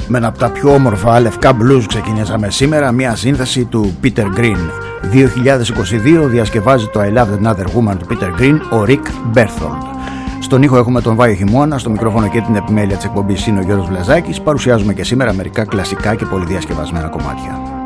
Με ένα από τα πιο όμορφα λευκά blues ξεκινήσαμε σήμερα, μια σύνθεση του Peter Green. 2022 διασκευάζει το I Love Another Woman του Peter Green ο Rick Berthold. Στον ήχο έχουμε τον Βάιο Χειμώνα, στο μικρόφωνο και την επιμέλεια της εκπομπής είναι ο Γιώργος Βλαζάκης. Παρουσιάζουμε και σήμερα μερικά κλασικά και πολυδιασκευασμένα κομμάτια.